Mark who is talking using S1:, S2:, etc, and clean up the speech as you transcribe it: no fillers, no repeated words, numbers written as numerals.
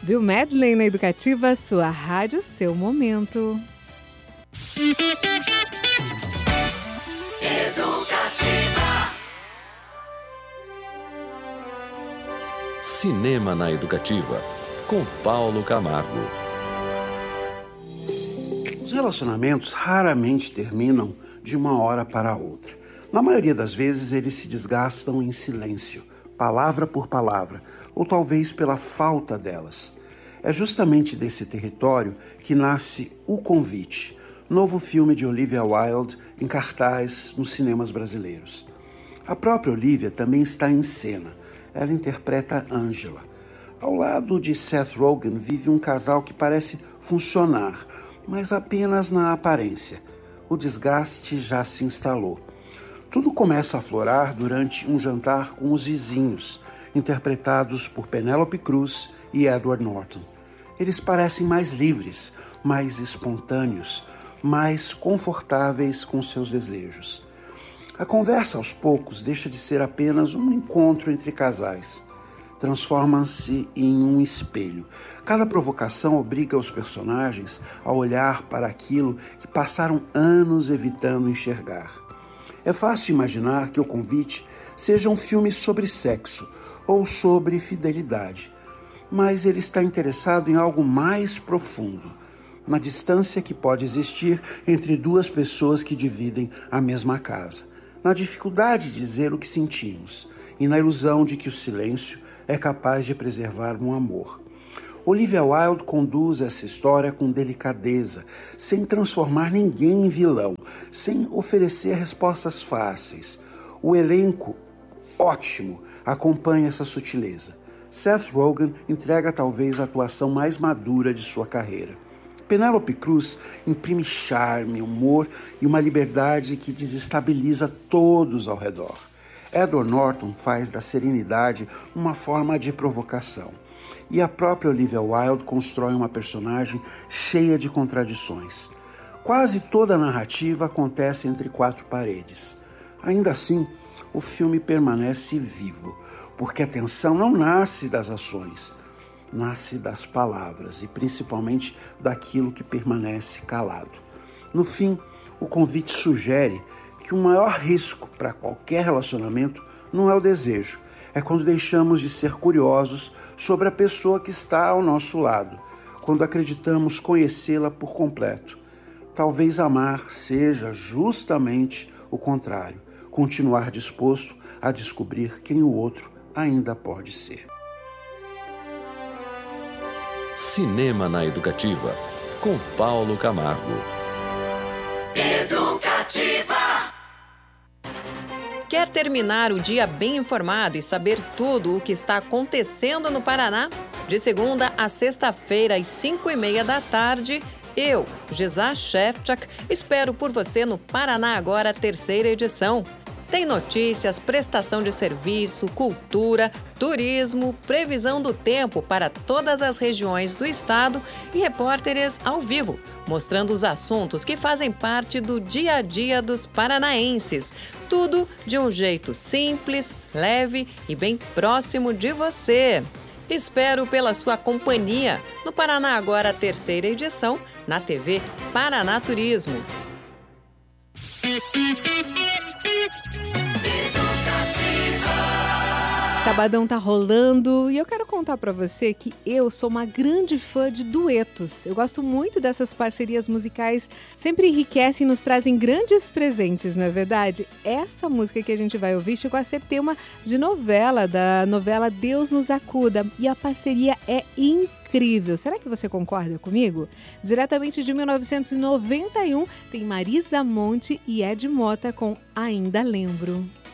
S1: Bill Medley na Educativa, sua rádio, seu momento.
S2: Educativa.
S3: Cinema na Educativa, com Paulo Camargo.
S4: Os relacionamentos raramente terminam de uma hora para a outra. Na maioria das vezes, eles se desgastam em silêncio, palavra por palavra, ou talvez pela falta delas. É justamente desse território que nasce O Convite, novo filme de Olivia Wilde em cartaz nos cinemas brasileiros. A própria Olivia também está em cena. Ela interpreta Angela. Ao lado de Seth Rogen vive um casal que parece funcionar, mas apenas na aparência. O desgaste já se instalou. Tudo começa a aflorar durante um jantar com os vizinhos, interpretados por Penélope Cruz e Edward Norton. Eles parecem mais livres, mais espontâneos, mais confortáveis com seus desejos. A conversa, aos poucos, deixa de ser apenas um encontro entre casais. Transforma-se em um espelho. Cada provocação obriga os personagens a olhar para aquilo que passaram anos evitando enxergar. É fácil imaginar que O Convite seja um filme sobre sexo ou sobre fidelidade, mas ele está interessado em algo mais profundo, na distância que pode existir entre duas pessoas que dividem a mesma casa, na dificuldade de dizer o que sentimos e na ilusão de que o silêncio é capaz de preservar um amor. Olivia Wilde conduz essa história com delicadeza, sem transformar ninguém em vilão, sem oferecer respostas fáceis. O elenco, ótimo, acompanha essa sutileza. Seth Rogen entrega talvez a atuação mais madura de sua carreira. Penélope Cruz imprime charme, humor e uma liberdade que desestabiliza todos ao redor. Edward Norton faz da serenidade uma forma de provocação. E a própria Olivia Wilde constrói uma personagem cheia de contradições. Quase toda a narrativa acontece entre quatro paredes. Ainda assim, o filme permanece vivo, porque a tensão não nasce das ações, nasce das palavras e principalmente daquilo que permanece calado. No fim, O Convite sugere que o maior risco para qualquer relacionamento não é o desejo, é quando deixamos de ser curiosos sobre a pessoa que está ao nosso lado, quando acreditamos conhecê-la por completo. Talvez amar seja justamente o contrário, continuar disposto a descobrir quem o outro ainda pode ser.
S3: Cinema na Educativa, com Paulo Camargo.
S2: Educativa.
S5: Quer terminar o dia bem informado e saber tudo o que está acontecendo no Paraná? De segunda a sexta-feira, às 5:30 da tarde, eu, Gisá Shefchak, espero por você no Paraná Agora, terceira edição. Tem notícias, prestação de serviço, cultura, turismo, previsão do tempo para todas as regiões do estado e repórteres ao vivo, mostrando os assuntos que fazem parte do dia a dia dos paranaenses. Tudo de um jeito simples, leve e bem próximo de você. Espero pela sua companhia no Paraná Agora, terceira edição, na TV Paraná Turismo.
S1: Sabadão tá rolando e eu quero contar pra você que eu sou uma grande fã de duetos. Eu gosto muito dessas parcerias musicais, sempre enriquecem e nos trazem grandes presentes, não é verdade? Essa música que a gente vai ouvir chegou a ser tema de novela, da novela Deus Nos Acuda, e a parceria é incrível. Será que você concorda comigo? Diretamente de 1991, tem Marisa Monte e Ed Mota com Ainda Lembro.